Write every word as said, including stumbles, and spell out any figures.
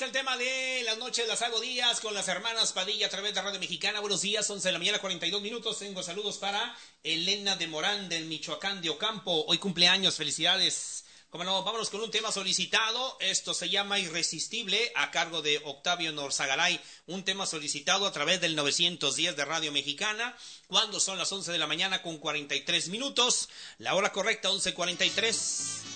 está el tema de las noches las hago días con las hermanas Padilla a través de Radio Mexicana. Buenos días, once de la mañana, cuarenta y dos minutos. Tengo saludos para Elena de Morán del Michoacán de Ocampo. Hoy cumpleaños, felicidades. Como no, vámonos con un tema solicitado. Esto se llama Irresistible, a cargo de Octavio Norzagaray. Un tema solicitado a través del novecientos diez de Radio Mexicana. Cuando son las once de la mañana con cuarenta y tres minutos. La hora correcta, once cuarenta y tres.